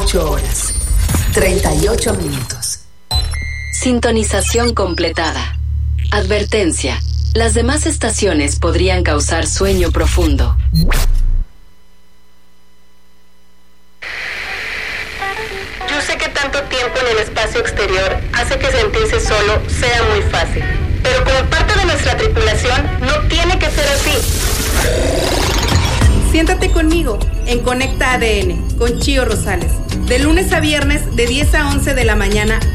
8 horas, 38 minutos. Sintonización completada. Advertencia. Las demás estaciones podrían causar sueño profundo. Yo sé que tanto tiempo en el espacio exterior hace que sentirse solo sea muy fácil. Pero como parte de nuestra tripulación, no tiene que ser así. Siéntate conmigo en Conecta ADN con Chío Rosales. De lunes a viernes de 10 a 11 de la mañana